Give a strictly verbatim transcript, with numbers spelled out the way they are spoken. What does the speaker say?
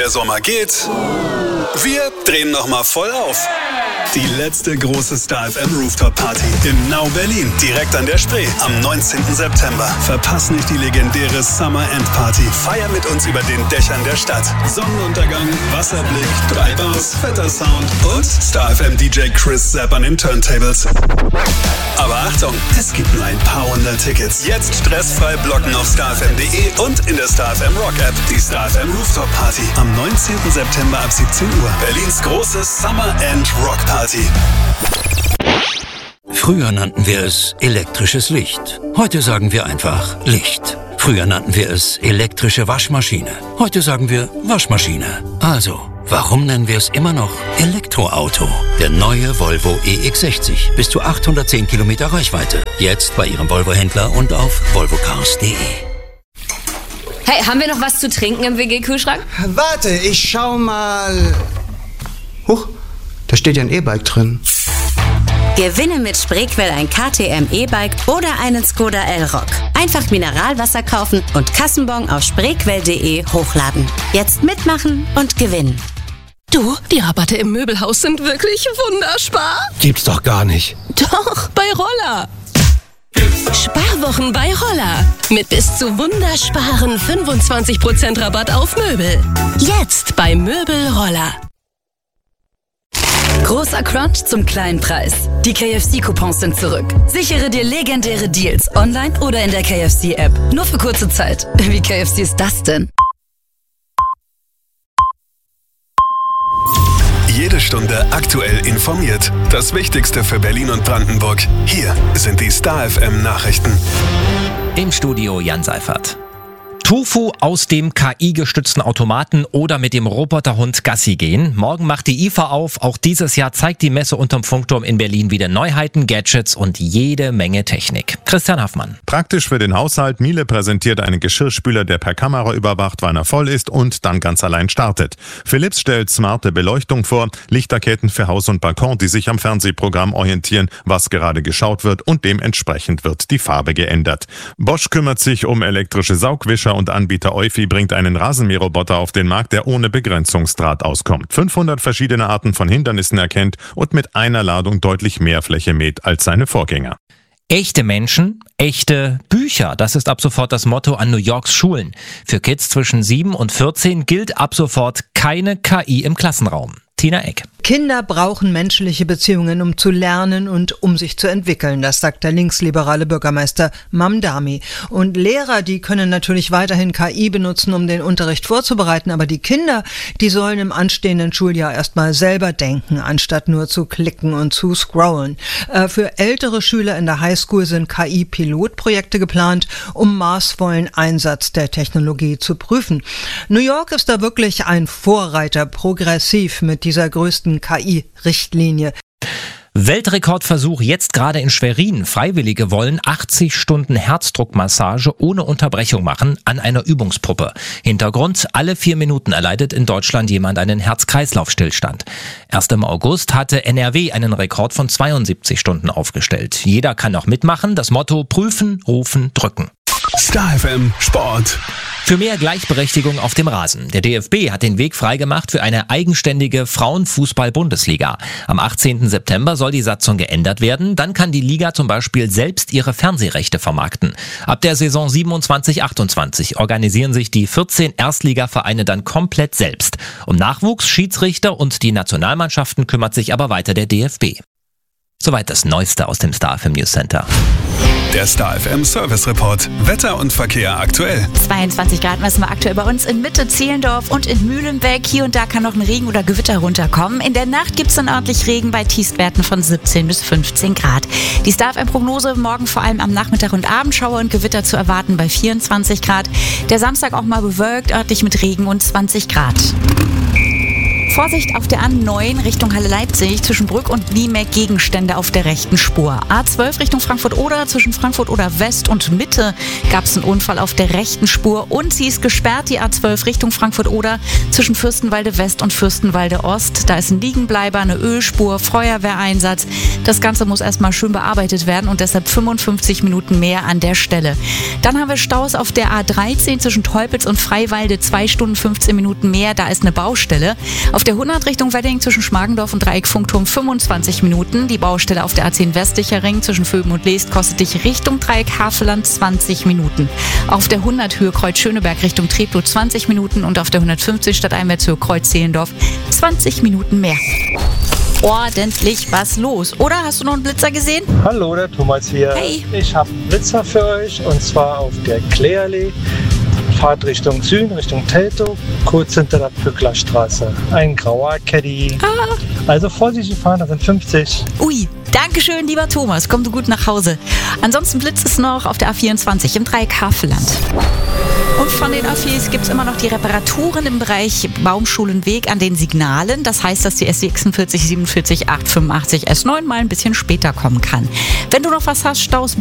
Der Sommer geht. Wir drehen nochmal voll auf. Die letzte große Star F M Rooftop Party in Nau Berlin, direkt an der Spree, am neunzehnten September. Verpass nicht die legendäre Summer End Party. Feier mit uns über den Dächern der Stadt. Sonnenuntergang, Wasserblick, Treibhaus, fetter Sound und Star F M D J Chris Zapp an den Turntables. Aber Achtung, es gibt nur ein paar hundert Tickets. Jetzt stressfrei blocken auf star f m punkt d e und in der Star F M Rock App. Die Star F M Rooftop Party am neunzehnten September ab siebzehn Uhr. Berlins große Summer End Rock Party. Früher nannten wir es elektrisches Licht. Heute sagen wir einfach Licht. Früher nannten wir es elektrische Waschmaschine. Heute sagen wir Waschmaschine. Also, warum nennen wir es immer noch Elektroauto? Der neue Volvo E X sechzig. Bis zu achthundertzehn Kilometer Reichweite. Jetzt bei Ihrem Volvo-Händler und auf volvo cars punkt d e. Hey, haben wir noch was zu trinken im W G-Kühlschrank? Warte, ich schau mal. Huch, da steht ja ein E-Bike drin. Gewinne mit Spreequell ein K T M E-Bike oder einen Skoda Elrock. Einfach Mineralwasser kaufen und Kassenbon auf spreequell punkt d e hochladen. Jetzt mitmachen und gewinnen. Du, die Rabatte im Möbelhaus sind wirklich wunderspar. Gibt's doch gar nicht. Doch, bei Roller. Sparwochen bei Roller. Mit bis zu wundersparen fünfundzwanzig Prozent Rabatt auf Möbel. Jetzt bei Möbel Roller. Großer Crunch zum kleinen Preis. Die K F C-Coupons sind zurück. Sichere dir legendäre Deals online oder in der K F C-App. Nur für kurze Zeit. Wie K F C ist das denn? Jede Stunde aktuell informiert. Das Wichtigste für Berlin und Brandenburg. Hier sind die Star F M Nachrichten. Im Studio Jan Seifert. Tofu aus dem K I-gestützten Automaten oder mit dem Roboterhund Gassi gehen. Morgen macht die I F A auf. Auch dieses Jahr zeigt die Messe unterm Funkturm in Berlin wieder Neuheiten, Gadgets und jede Menge Technik. Christian Haffmann. Praktisch für den Haushalt. Miele präsentiert einen Geschirrspüler, der per Kamera überwacht, wann er voll ist und dann ganz allein startet. Philips stellt smarte Beleuchtung vor, Lichterketten für Haus und Balkon, die sich am Fernsehprogramm orientieren, was gerade geschaut wird, und dementsprechend wird die Farbe geändert. Bosch kümmert sich um elektrische Saugwischer und Anbieter Eufy bringt einen Rasenmäherroboter auf den Markt, der ohne Begrenzungsdraht auskommt. fünfhundert verschiedene Arten von Hindernissen erkennt und mit einer Ladung deutlich mehr Fläche mäht als seine Vorgänger. Echte Menschen, echte Bücher. Das ist ab sofort das Motto an New Yorks Schulen. Für Kids zwischen sieben und vierzehn gilt ab sofort keine K I im Klassenraum. Tina Eck. Kinder brauchen menschliche Beziehungen, um zu lernen und um sich zu entwickeln, das sagt der linksliberale Bürgermeister Mamdani. Und Lehrer, die können natürlich weiterhin K I benutzen, um den Unterricht vorzubereiten, aber die Kinder, die sollen im anstehenden Schuljahr erstmal selber denken, anstatt nur zu klicken und zu scrollen. Äh, für ältere Schüler in der Highschool sind K I-Pilotprojekte geplant, um maßvollen Einsatz der Technologie zu prüfen. New York ist da wirklich ein Vorreiter, progressiv mit dieser größten K I-Richtlinie. Weltrekordversuch jetzt gerade in Schwerin. Freiwillige wollen achtzig Stunden Herzdruckmassage ohne Unterbrechung machen an einer Übungspuppe. Hintergrund: alle vier Minuten erleidet in Deutschland jemand einen Herz-Kreislauf-Stillstand. Erst im August hatte N R W einen Rekord von zweiundsiebzig Stunden aufgestellt. Jeder kann noch mitmachen. Das Motto: prüfen, rufen, drücken. Star F M Sport. Für mehr Gleichberechtigung auf dem Rasen. Der D F B hat den Weg freigemacht für eine eigenständige Frauenfußball-Bundesliga. Am achtzehnten September soll die Satzung geändert werden. Dann kann die Liga zum Beispiel selbst ihre Fernsehrechte vermarkten. Ab der Saison siebenundzwanzig achtundzwanzig organisieren sich die vierzehn Erstligavereine dann komplett selbst. Um Nachwuchs, Schiedsrichter und die Nationalmannschaften kümmert sich aber weiter der D F B. Soweit das Neueste aus dem Star F M News Center. Der Star F M Service Report. Wetter und Verkehr aktuell. zweiundzwanzig Grad messen wir aktuell bei uns in Mitte, Zehlendorf und in Mühlenbeck. Hier und da kann noch ein Regen oder Gewitter runterkommen. In der Nacht gibt es dann ordentlich Regen bei Tiefstwerten von siebzehn bis fünfzehn Grad. Die Star F M Prognose: morgen vor allem am Nachmittag und Abend Schauer und Gewitter zu erwarten bei vierundzwanzig Grad. Der Samstag auch mal bewölkt, örtlich mit Regen und zwanzig Grad. Vorsicht auf der A neun Richtung Halle Leipzig zwischen Brück und Niemeck Gegenstände auf der rechten Spur. A zwölf Richtung Frankfurt-Oder zwischen Frankfurt-Oder West und Mitte gab es einen Unfall auf der rechten Spur und sie ist gesperrt, die A zwölf Richtung Frankfurt-Oder zwischen Fürstenwalde West und Fürstenwalde Ost. Da ist ein Liegenbleiber, eine Ölspur, Feuerwehreinsatz. Das Ganze muss erstmal schön bearbeitet werden und deshalb fünfundfünfzig Minuten mehr an der Stelle. Dann haben wir Staus auf der A dreizehn zwischen Teupitz und Freiwalde, zwei Stunden fünfzehn Minuten mehr. Da ist eine Baustelle. Auf der hundert Richtung Wedding zwischen Schmargendorf und Dreieck-Funkturm fünfundzwanzig Minuten. Die Baustelle auf der A zehn Westlicher Ring zwischen Vöben und Leest kostet dich Richtung Dreieck-Havelland zwanzig Minuten. Auf der hundert Höhe Kreuz Schöneberg Richtung Treptow zwanzig Minuten und auf der hundertfünfzig stadteinwärts Höhe Kreuz Zehlendorf zwanzig Minuten mehr. Ordentlich was los. Oder hast du noch einen Blitzer gesehen? Hallo, der Thomas hier. Hey. Ich habe einen Blitzer für euch und zwar auf der Klärallee. Fahrt Richtung Süden, Richtung Teltow, kurz hinter der Pücklerstraße. Ein grauer Caddy. Ah. Also vorsichtig fahren, das sind fünfzig. Ui, dankeschön, lieber Thomas. Komm du gut nach Hause. Ansonsten blitzt es noch auf der A vierundzwanzig im Dreieck-Havelland. Und von den Öffis gibt es immer noch die Reparaturen im Bereich Baumschulenweg an den Signalen. Das heißt, dass die S sechsundvierzig siebenundvierzig achthundertfünfundachtzig S neun mal ein bisschen später kommen kann. Wenn du noch was hast, Staus